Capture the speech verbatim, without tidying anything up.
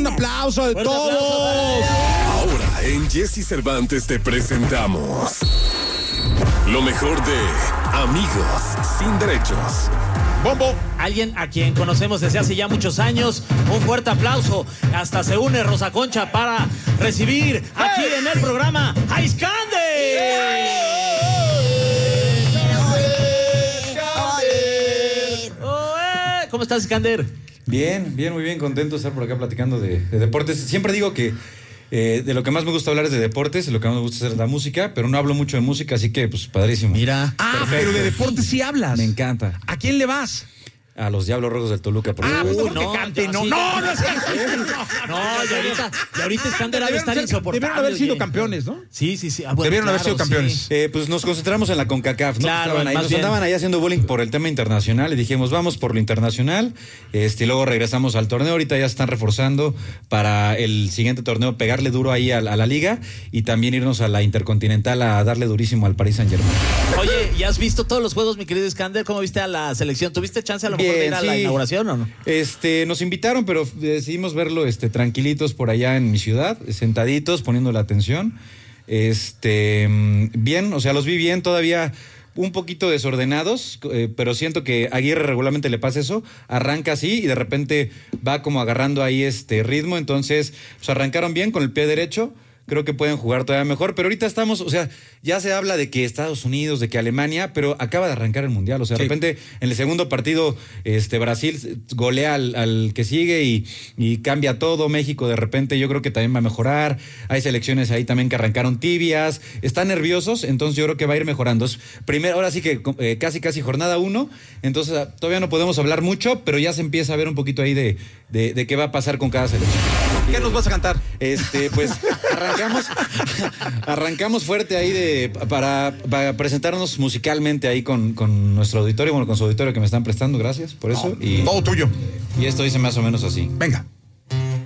Un aplauso de Fuerte todos. aplauso. Ahora en Jesse Cervantes te presentamos lo mejor de Amigos Sin Derechos. Bombo. Alguien a quien conocemos desde hace ya muchos años. Un fuerte aplauso. Hasta se une Rosa Concha para recibir aquí ¡Hey! en el programa a Iskander. Oe. ¿Cómo estás, Iskander? Bien, bien, muy bien, contento de estar por acá platicando de, de deportes. Siempre digo que eh, de lo que más me gusta hablar es de deportes, de lo que más me gusta hacer es la música, pero no hablo mucho de música, así que pues padrísimo. Mira. Ah, pero de deporte sí hablas. Me encanta. ¿A quién le vas? A los Diablos Rojos del Toluca, por Ah, favor. pues no, que cante. ya, No, sí, no, ya. no es No, y ahorita, y ahorita Iskander ha de estar Debieron ser- insoportable. Debieron haber sido oye. campeones, ¿no? Sí, sí, sí. Ah, bueno, Debieron haber claro, sido campeones. sí. Eh, pues nos concentramos en la CONCACAF, ¿no? Claro, Estaban ahí, más nos bien. andaban ahí haciendo bullying por el tema internacional y dijimos, vamos por lo internacional, este, y luego regresamos al torneo, ahorita ya están reforzando para el siguiente torneo, pegarle duro ahí a, a la liga y también irnos a la Intercontinental a darle durísimo al Paris Saint-Germain. Oye, ¿y has visto todos los juegos, mi querido Iskander? ¿Cómo viste a la selección? ¿Tuviste chance a lo mejor de Bien, ir a la sí. inauguración o no? Este, nos invitaron, pero decidimos verlo este, tranquilitos por allá en mi ciudad, sentaditos, poniendo la atención. Este, mm, bien, o sea, los vi bien, todavía un poquito desordenados, eh, pero siento que a Aguirre regularmente le pasa eso, arranca así y de repente va como agarrando ahí este ritmo, entonces pues arrancaron bien con el pie derecho. Creo que pueden jugar todavía mejor, pero ahorita estamos, o sea, ya se habla de que Estados Unidos, de que Alemania, pero acaba de arrancar el Mundial, o sea, de Sí. repente en el segundo partido este Brasil golea al, al que sigue y, y cambia todo, México de repente yo creo que también va a mejorar, hay selecciones ahí también que arrancaron tibias, están nerviosos, entonces yo creo que va a ir mejorando. Es primero, ahora sí que eh, casi casi jornada uno, entonces todavía no podemos hablar mucho, pero ya se empieza a ver un poquito ahí de, de, de qué va a pasar con cada selección. ¿Qué nos vas a cantar? Este, pues arrancamos, arrancamos fuerte ahí de para, para presentarnos musicalmente ahí con, con nuestro auditorio, bueno, con su auditorio que me están prestando, gracias por eso. Y, Todo tuyo. y esto dice más o menos así. Venga.